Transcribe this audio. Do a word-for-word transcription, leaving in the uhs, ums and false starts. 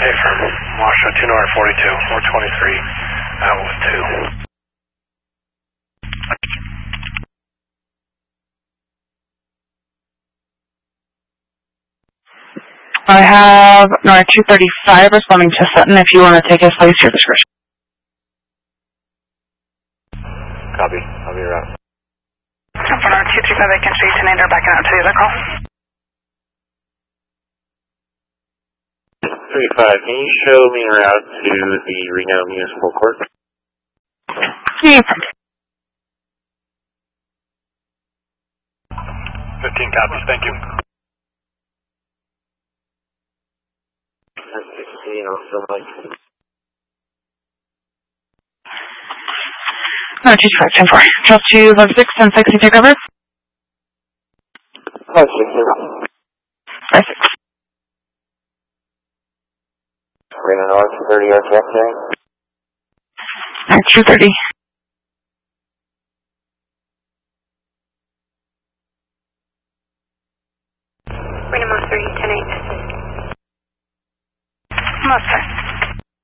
Hey, from Washoe, two North forty-two, four twenty-three, out with two. I have North two thirty-five responding to Sutton. If you want to take his place, your discretion. Copy. I'll be around. For North two thirty-five, I can see ten eight are backing out to the other call. thirty-five, can you show me a route to the Reno Municipal Court? Yeah. fifteen copies, thank you. sixteen, also Mike. No, two two five, ten four. Charles two five six, ten six, you take over? five six zero. five six. Reno North, thirty yards left there. North two thirty. Reno North thirty, ten eight.